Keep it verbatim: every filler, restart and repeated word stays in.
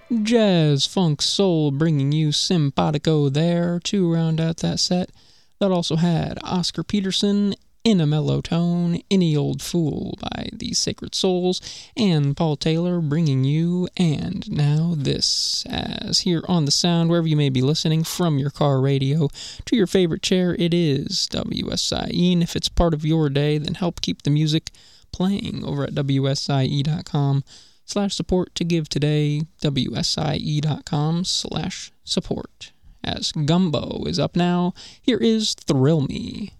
jazz, funk, soul, bringing you Simpatico there to round out that set. That also had Oscar Peterson, In a Mellow Tone, Any Old Fool by the Sacred Souls, and Paul Taylor bringing you And Now This, as here on the sound, wherever you may be listening, from your car radio to your favorite chair, it is W S I E, and if it's part of your day, then help keep the music playing over at W S I E dot com slash support to give today, W S I E dot com slash support. As Gumbo is up now, here is Thrill Me.